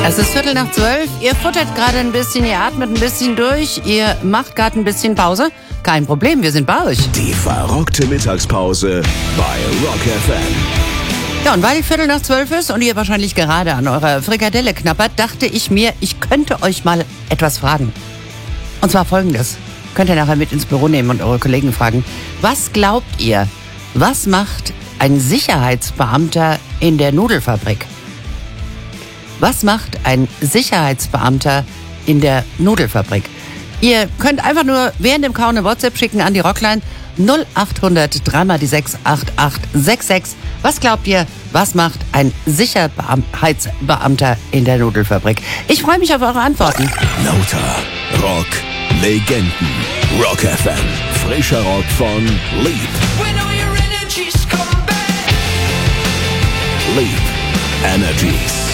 Es ist 11:15. Ihr futtert gerade ein bisschen, ihr atmet ein bisschen durch, ihr macht gerade ein bisschen Pause. Kein Problem, wir sind bei euch. Die verrockte Mittagspause bei Rock FM. Ja, und weil 11:45 ist und ihr wahrscheinlich gerade an eurer Frikadelle knappert, dachte ich mir, ich könnte euch mal etwas fragen. Und zwar Folgendes. Könnt ihr nachher mit ins Büro nehmen und eure Kollegen fragen. Was glaubt ihr, was macht ein Sicherheitsbeamter in der Nudelfabrik? Was macht ein Sicherheitsbeamter in der Nudelfabrik? Ihr könnt einfach nur während dem Kauen eine WhatsApp schicken an die Rockline 0800 3x6 8866. Was glaubt ihr, was macht ein Sicherheitsbeamter in der Nudelfabrik? Ich freue mich auf eure Antworten. Lauter Rock Legenden. Rock FM. Frischer Rock von Leap. Leap Energies.